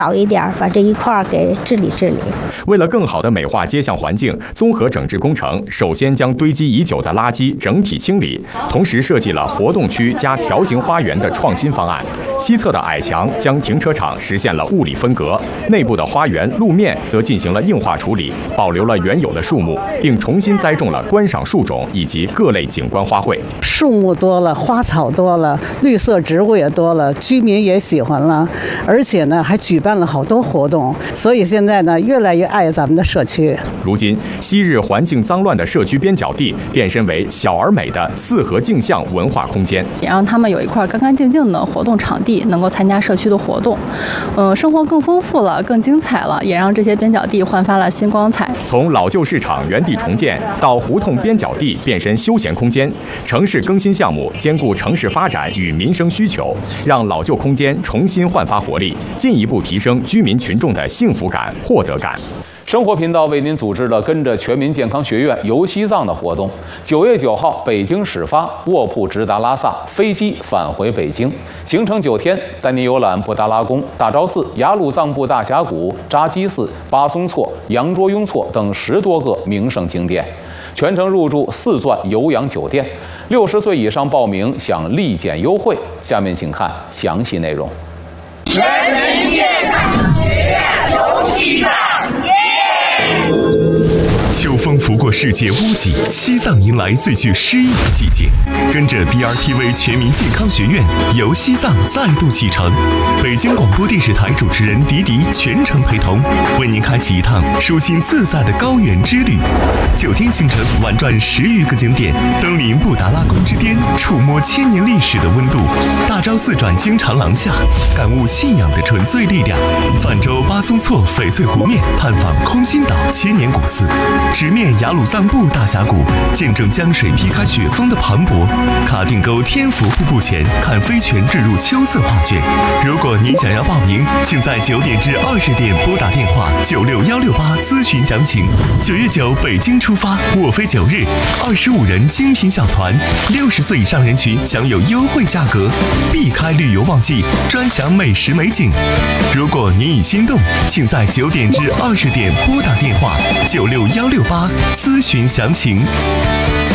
好一点，把这一块给治理治理。 为了更好地美化街巷环境，综合整治工程首先将堆积已久的垃圾整体清理，同时设计了活动区加条形花园的创新方案。西侧的矮墙将停车场实现了物理分隔，内部的花园路面则进行了硬化处理，保留了原有的树木，并重新栽种了观赏树种以及各类景观花卉。 树木多了，花草多了，绿色植物也多了，居民也喜欢了，而且呢还举办了好多活动，所以现在呢越来越爱咱们的社区。 如今，昔日环境脏乱的社区边角地变身为小而美的四合镜像文化空间， 也让他们有一块干干净净的活动场地，能够参加社区的活动，生活更丰富了，更精彩了，也让这些边角地焕发了新光彩。 从老旧市场原地重建到胡同边角地变身休闲空间，城市更新项目兼顾城市发展与民生需求，让老旧空间重新焕发活力，进一步提升居民群众的幸福感、获得感。 生活频道为您组织了跟着全民健康学院游西藏的活动。9月9号，北京始发，卧铺直达拉萨，飞机返回北京，行程9天，带您游览布达拉宫、大昭寺、雅鲁藏布大峡谷、扎基寺、巴松措、羊卓雍措等10多个名胜景点，全程入住4钻酉阳酒店。60岁以上报名享立减优惠。下面请看详细内容。 全民健康学院游西藏。 秋风拂过世界屋脊，西藏迎来最具诗意的季节。跟着 BRTV 全民健康学院游西藏再度启程，北京广播电视台主持人迪迪全程陪同，为您开启一趟舒心自在的高原之旅。9天行程，玩转10余个景点，登临布达拉宫之巅，触摸1000年历史的温度；大昭寺转经长廊下，感悟信仰的纯粹力量；泛舟巴松措翡翠湖面，探访空心岛千年古寺；直面雅鲁藏布大峡谷，见证江水劈开雪峰的磅礴；卡定沟天府瀑布前，看飞泉坠入秋色画卷。如果您想要报名，请在9点至20点拨打电话96168咨询详情。9月9北京出发，卧飞9日，25人精品小团，60岁以上人群享有优惠价格，避开旅游旺季，专享美食美景。如果您已心动，请在9点至20点拨打电话96168咨询详情。